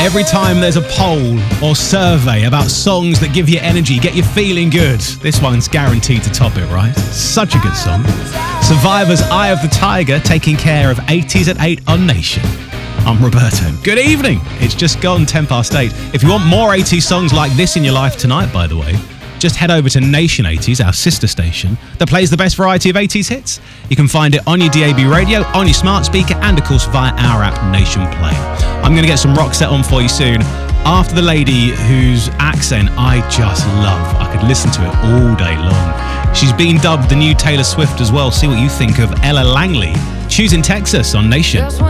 Every time there's a poll or survey about songs that give you energy, get you feeling good, this one's guaranteed to top it, right? Such a good song. Survivor's Eye of the Tiger, taking care of 80s at 8 on Nation. I'm Roberto. Good evening. It's just gone 8:10. If you want more 80s songs like this in your life tonight, by the way, just head over to Nation 80s, our sister station, that plays the best variety of 80s hits. You can find it on your DAB radio, on your smart speaker, and of course via our app, Nation Play. I'm going to get some rock set on for you soon, after the lady whose accent I just love. I could listen to it all day long. She's been dubbed the new Taylor Swift as well. See what you think of Ella Langley. Choosing Texas on Nation.